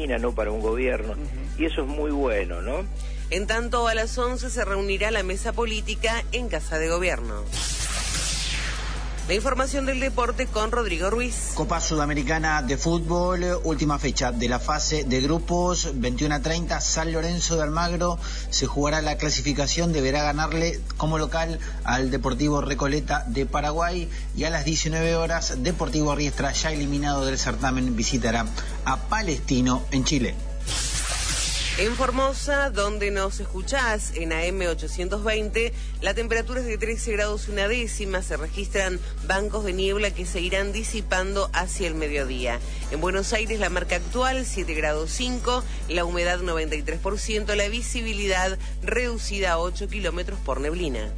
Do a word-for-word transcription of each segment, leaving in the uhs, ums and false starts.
determina, no para un gobierno, uh-huh. y eso es muy bueno, ¿no? En tanto, a las once se reunirá la mesa política en Casa de Gobierno. La información del deporte con Rodrigo Ruiz. Copa Sudamericana de Fútbol, última fecha de la fase de grupos, veintiuno a treinta, San Lorenzo de Almagro se jugará la clasificación, deberá ganarle como local al Deportivo Recoleta de Paraguay, y a las diecinueve horas Deportivo Riestra, ya eliminado del certamen, visitará a Palestino en Chile. En Formosa, donde nos escuchás en A M ochocientos veinte, la temperatura es de trece grados una décima, se registran bancos de niebla que se irán disipando hacia el mediodía. En Buenos Aires la marca actual siete grados cinco, la humedad noventa y tres por ciento, la visibilidad reducida a ocho kilómetros por neblina.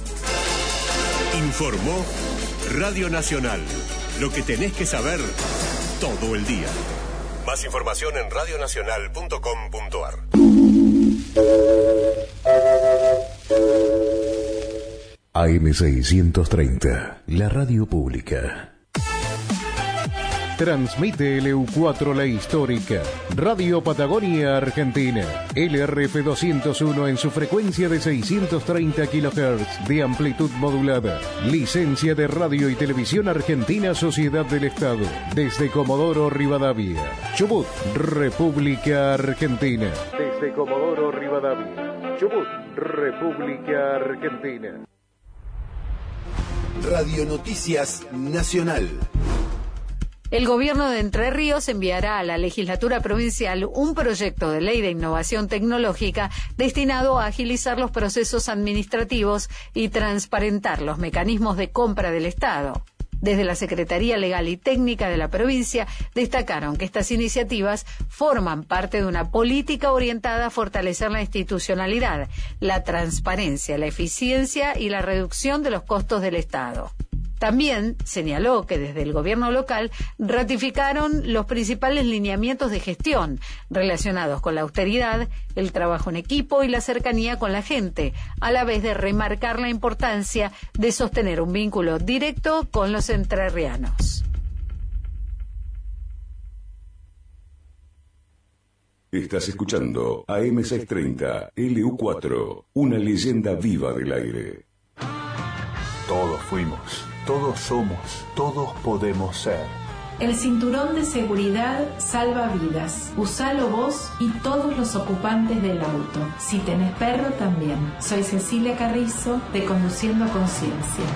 Informó Radio Nacional, lo que tenés que saber todo el día. Más información en radio nacional punto com punto a r. A M seiscientos treinta, la radio pública. Transmite L U cuatro La Histórica, Radio Patagonia Argentina, L R F doscientos uno en su frecuencia de seiscientos treinta kilohertz de amplitud modulada. Licencia de Radio y Televisión Argentina Sociedad del Estado, desde Comodoro Rivadavia, Chubut, República Argentina. Desde Comodoro Rivadavia, Chubut, República Argentina. Radio Noticias Nacional. El gobierno de Entre Ríos enviará a la legislatura provincial un proyecto de ley de innovación tecnológica destinado a agilizar los procesos administrativos y transparentar los mecanismos de compra del Estado. Desde la Secretaría Legal y Técnica de la provincia destacaron que estas iniciativas forman parte de una política orientada a fortalecer la institucionalidad, la transparencia, la eficiencia y la reducción de los costos del Estado. También señaló que desde el gobierno local ratificaron los principales lineamientos de gestión relacionados con la austeridad, el trabajo en equipo y la cercanía con la gente, a la vez de remarcar la importancia de sostener un vínculo directo con los entrerrianos. Estás escuchando A M seiscientos treinta, L U cuatro, una leyenda viva del aire. Todos fuimos. Todos somos, todos podemos ser. El cinturón de seguridad salva vidas. Usalo vos y todos los ocupantes del auto. Si tenés perro también. Soy Cecilia Carrizo de Conduciendo a Conciencia.